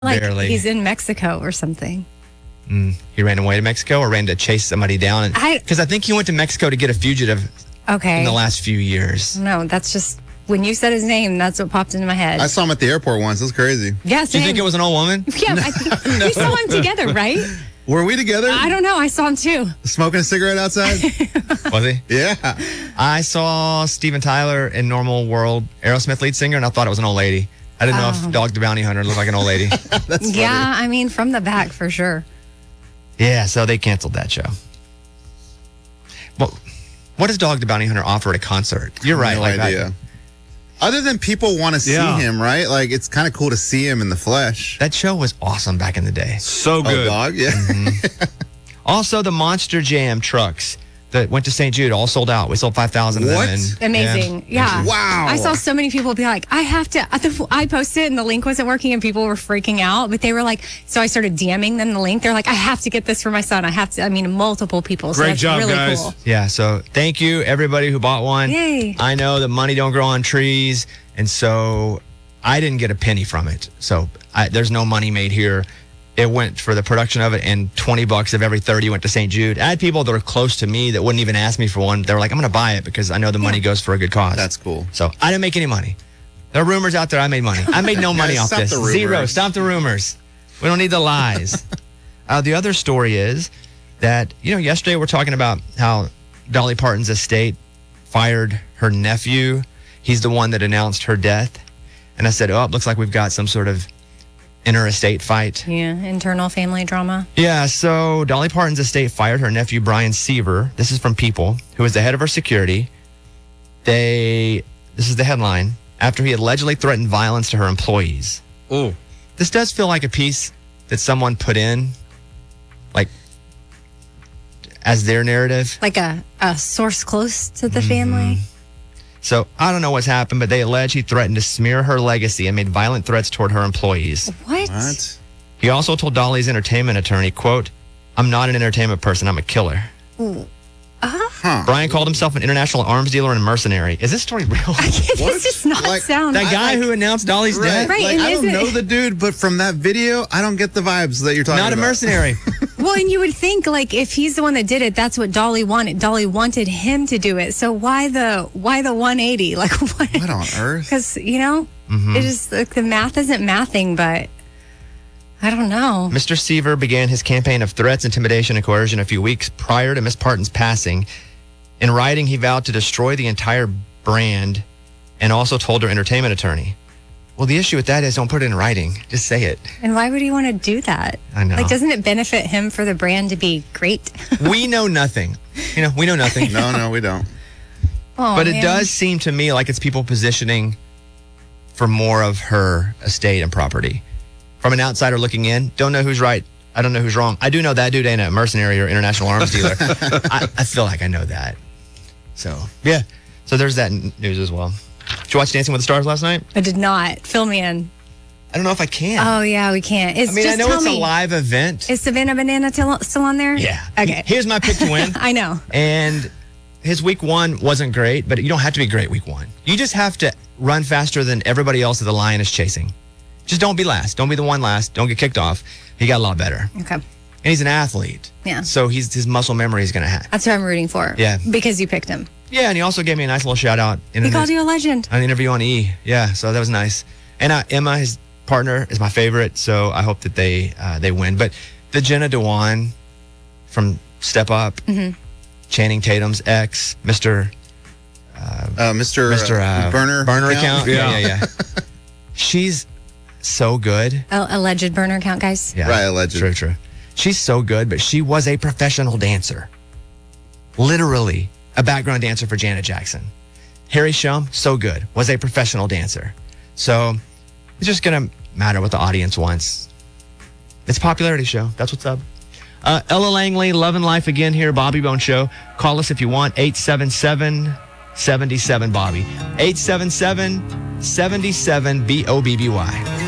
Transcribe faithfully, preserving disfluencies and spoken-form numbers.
Like Barely. he's in Mexico or something. Mm, he ran away to Mexico or ran to chase somebody down? I- Because I, think he went to Mexico to get a fugitive Okay. in the last few years. No, that's just when you said his name. That's what popped into my head. I saw him at the airport once. It was crazy. yeah, Do you think it was an old woman? Yeah, I think we saw him together, right? Were we together? I don't know. I saw him too. Smoking a cigarette outside? Was he? Yeah. I saw Steven Tyler in Normal World, Aerosmith lead singer, and I thought it was an old lady. I didn't know if Dog the Bounty Hunter looked like an old lady. That's funny. Yeah, I mean, from the back for sure. Yeah, so they canceled that show. Well, what does Dog the Bounty Hunter offer at a concert? You're right. No like that- idea. Other than people want to see Yeah. him, right? Like, it's kind of cool to see him in the flesh. That show was awesome back in the day. So Oh, good. dog? Yeah. Also, the Monster Jam trucks that went to Saint Jude all sold out. We sold five thousand of them. What? and- Amazing. Yeah. Wow. I saw so many people be like, I have to. I posted and the link wasn't working and people were freaking out, but they were like, so I started DMing them the link. They're like, I have to get this for my son. I have to. I mean, multiple people. So Great that's job, really guys. cool. Yeah, so thank you, everybody who bought one. Yay. I know that money don't grow on trees, and so I didn't get a penny from it. So I, there's no money made here. It went for the production of it, and twenty bucks of every thirty went to Saint Jude. I had people that were close to me that wouldn't even ask me for one. They were like, I'm going to buy it because I know the money goes for a good cause. That's cool. So I didn't make any money. There are rumors out there I made money. I made no money Guys, off stop this. the rumors. Zero. Stop the rumors. We don't need the lies. uh, the other story is that, you know, yesterday we're talking about how Dolly Parton's estate fired her nephew. He's the one that announced her death. And I said, oh, it looks like we've got some sort of inter-estate fight. Yeah. Internal family drama. Yeah, so Dolly Parton's estate fired her nephew, Brian Seaver. This is from People, who is the head of her security. They, this is the headline, after he allegedly threatened violence to her employees. Oh, This does feel like a piece that someone put in, like, as their narrative. Like a, a source close to Mm-hmm. the family. So I don't know what's happened, but they allege he threatened to smear her legacy and made violent threats toward her employees. What? What? He also told Dolly's entertainment attorney, quote, I'm not an entertainment person, I'm a killer. Huh. Brian called himself an international arms dealer and a mercenary. Is this story real? This does not Like, sound That guy I- who announced Dolly's Right. death? Right, Like, and I don't isn't know it- the dude, but from that video, I don't get the vibes that you're talking Not a about. mercenary. Well, and you would think like if he's the one that did it, that's what Dolly wanted. Dolly wanted him to do it. So why the why the one eighty? Like what? What on earth? Because you know, Mm-hmm. it just like, the math isn't mathing, but I don't know. Mister Seaver began his campaign of threats, intimidation, and coercion a few weeks prior to Miss Parton's passing. In writing, he vowed to destroy the entire brand and also told her entertainment attorney. Well, the issue with that is don't put it in writing. Just say it. And why would he want to do that? I know. Like, doesn't it benefit him for the brand to be great? We know nothing. You know, we know nothing. No, no, we don't. Oh, But it man. does seem to me like it's people positioning for more of her estate and property. From an outsider looking in, don't know who's right. I don't know who's wrong. I do know that dude ain't a mercenary or international arms dealer. I, I feel like I know that. So, yeah. So there's that n- news as well. Did you watch Dancing with the Stars last night? I did not. Fill me in. I don't know if I can. Oh yeah, we can't. It's I mean, just I know tell it's me. a live event. Is Savannah Banana till, still on there? yeah. Okay. Here's my pick to win. I know. And his week one wasn't great, but you don't have to be great week one. You just have to run faster than everybody else that the lion is chasing. Just don't be last. Don't be the one last. Don't get kicked off. He got a lot better. Okay. And he's an athlete. Yeah. So he's his muscle memory is going to have. That's who I'm rooting for. Yeah. Because you picked him. Yeah, and he also gave me a nice little shout out in He an, called you a legend. an interview on E. Yeah, so that was nice. And uh, Emma, his partner, is my favorite, so I hope that they uh, they win. But the Jenna Dewan from Step Up, Mm-hmm. Channing Tatum's ex, Mister Uh, Mister Mister Uh, Uh, Burner Burner account. Yeah. Yeah, yeah, yeah. She's so good. A alleged burner account, guys. Yeah, Right, alleged. True, true. She's so good, but she was a professional dancer. Literally a background dancer for Janet Jackson. Harry Shum, so good, was a professional dancer. So it's just going to matter what the audience wants. It's a popularity show. That's what's up. Uh, Ella Langley, Love and Life again here, Bobby Bone Show. Call us if you want, eight seven seven, seven seven, Bobby. eight seven seven, seven seven, B O B B Y.